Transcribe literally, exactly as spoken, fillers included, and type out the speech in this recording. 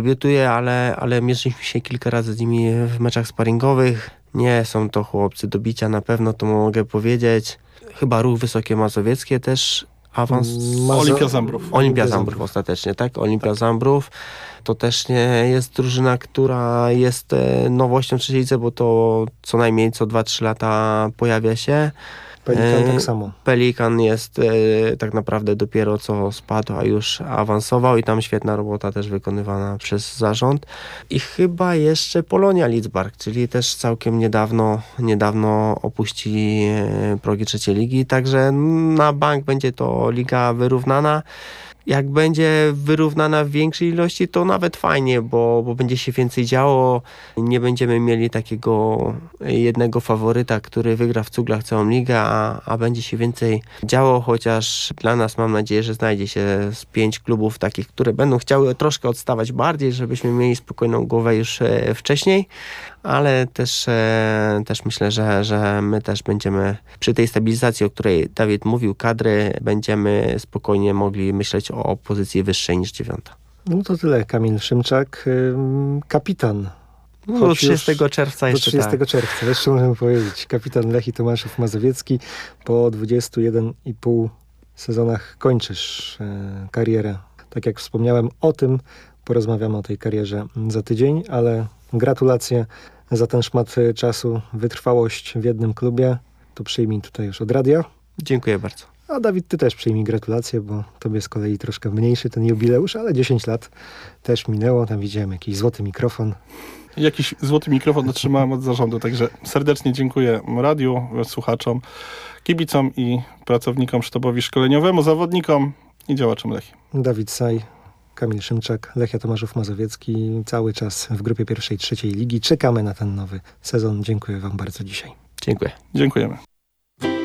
Debiutuje, ale, ale mierzyliśmy się kilka razy z nimi w meczach sparingowych. Nie są to chłopcy do bicia, na pewno to mogę powiedzieć. Chyba Ruch Wysokie Mazowieckie też awans. Mazo- Olimpia Zambrów. Olimpia Zambrów ostatecznie, tak? Olimpia tak. Zambrów. To też nie jest drużyna, która jest nowością w trzeciej lidze, bo to co najmniej co dwa trzy lata pojawia się. Pelikan tak samo. Pelikan jest e, tak naprawdę dopiero co spadł, a już awansował i tam świetna robota też wykonywana przez zarząd. I chyba jeszcze Polonia Lidzbark, czyli też całkiem niedawno, niedawno opuścili e, progi trzeciej ligi, także na bank będzie to liga wyrównana. Jak będzie wyrównana w większej ilości, to nawet fajnie, bo, bo będzie się więcej działo. Nie będziemy mieli takiego jednego faworyta, który wygra w cuglach całą ligę, a, a będzie się więcej działo, chociaż dla nas mam nadzieję, że znajdzie się z pięć klubów takich, które będą chciały troszkę odstawać bardziej, żebyśmy mieli spokojną głowę już wcześniej, ale też, też myślę, że, że my też będziemy przy tej stabilizacji, o której Dawid mówił, kadry, będziemy spokojnie mogli myśleć o pozycji wyższej niż dziewiąta. No to tyle. Kamil Szymczak, kapitan. No, do trzydziestego czerwca jeszcze. Do trzydziestego czerwca, jeszcze możemy powiedzieć. Kapitan Lechii Tomaszów Mazowiecki. Po dwudziestu jeden i pół sezonach kończysz e, karierę. Tak jak wspomniałem o tym, porozmawiamy o tej karierze za tydzień, ale gratulacje za ten szmat czasu, wytrwałość w jednym klubie. To przyjmij tutaj już od radia. Dziękuję bardzo. A Dawid, ty też przyjmij gratulacje, bo tobie z kolei troszkę mniejszy ten jubileusz, ale dziesięć lat też minęło. Tam widziałem jakiś złoty mikrofon. Jakiś złoty mikrofon otrzymałem od zarządu, także serdecznie dziękuję radiu, słuchaczom, kibicom i pracownikom sztabowi szkoleniowemu, zawodnikom i działaczom Lechii. Dawid Saj, Kamil Szymczak, Lechia Tomaszów Mazowiecki, cały czas w grupie pierwszej, trzeciej ligi. Czekamy na ten nowy sezon. Dziękuję wam bardzo dzisiaj. Dziękuję. Dziękujemy.